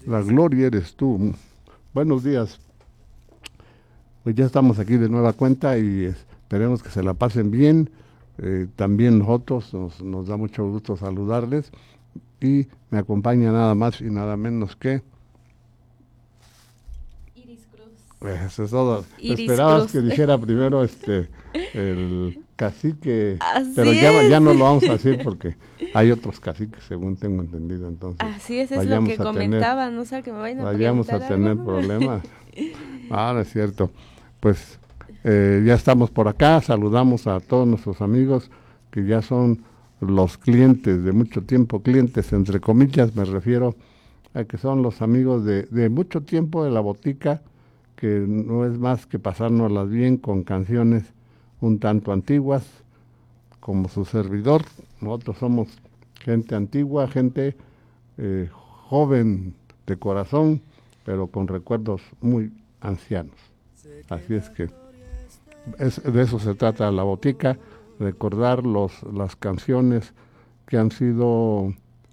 La gloria eres tú. Buenos días. Pues ya estamos aquí de nueva cuenta y esperemos que se la pasen bien. También nosotros nos da mucho gusto saludarles y me acompaña nada más y nada menos que Iris Cruz. eso es todo. Iris Esperabas Cruz. que dijera primero el cacique, pero Así ya es. no lo vamos a decir porque hay otros caciques, según tengo entendido. Entonces Así es lo vayamos que a tener comentaba, no sé que me vayan a vayamos a preguntar algo. tener problemas. Ah, no es cierto. Pues ya estamos por acá, saludamos a todos nuestros amigos que ya son los clientes de mucho tiempo, clientes entre comillas, me refiero a que son los amigos de mucho tiempo de la botica, que no es más que pasárnoslas bien con canciones un tanto antiguas, como su servidor. Nosotros somos gente antigua, gente eh, joven de corazón, pero con recuerdos muy ancianos. Así es que de eso se trata la botica, recordar las canciones que han sido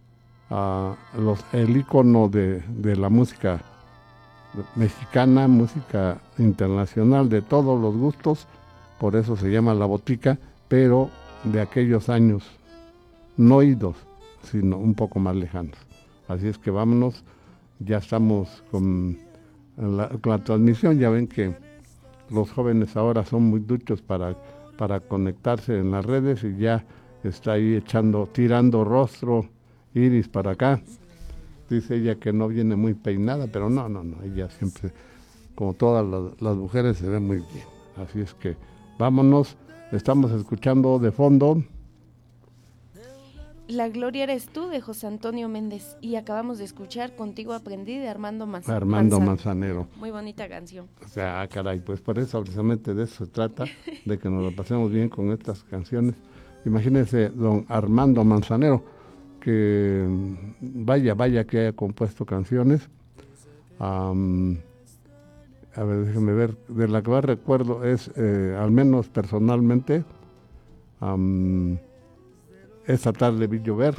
el ícono de la música mexicana, música internacional de todos los gustos, por eso se llama la botica, pero de aquellos años no idos, sino un poco más lejanos. Así es que vámonos, ya estamos con la transmisión, ya ven que los jóvenes ahora son muy duchos para conectarse en las redes y ya está ahí tirando rostro, Iris para acá. Dice ella que no viene muy peinada, pero no, ella siempre, como todas las mujeres, se ve muy bien. Así es que vámonos, estamos escuchando de fondo La gloria eres tú de José Antonio Méndez y acabamos de escuchar Contigo aprendí de Armando Armando Manzanero. Muy bonita canción. O sea, caray, pues por eso precisamente de eso se trata, de que nos lo pasemos bien con estas canciones. Imagínense don Armando Manzanero, que vaya que haya compuesto canciones. A ver, déjeme ver, de la que más recuerdo es, al menos personalmente, Esta tarde vi llover.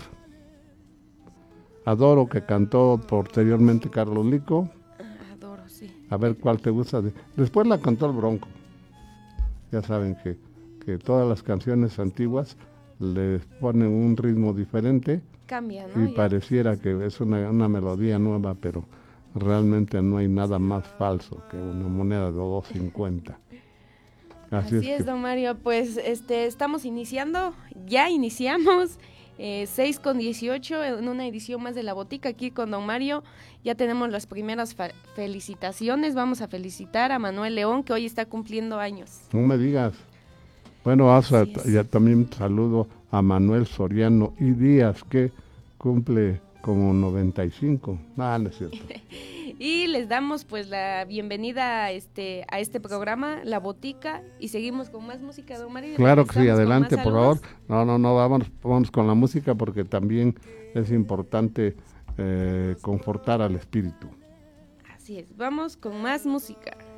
Adoro, que cantó posteriormente Carlos Lico. Adoro, sí. A ver cuál te gusta. Después la cantó el Bronco. Ya saben que todas las canciones antiguas les ponen un ritmo diferente. Cambia, ¿no? Y pareciera que es una melodía nueva, pero realmente no hay nada más falso que una moneda de 2.50. Así es, don Mario. Pues estamos iniciando, ya iniciamos 6:18 en una edición más de La Botica aquí con don Mario. Ya tenemos las primeras felicitaciones. Vamos a felicitar a Manuel León, que hoy está cumpliendo años. No me digas. Bueno, ya también saludo a Manuel Soriano y Díaz, que cumple como 95. No es cierto. Y les damos pues la bienvenida a este programa, La Botica, y seguimos con más música, don Mario. Claro que sí, adelante, por favor. No, vamos con la música porque también es importante confortar al espíritu. Así es, vamos con más música.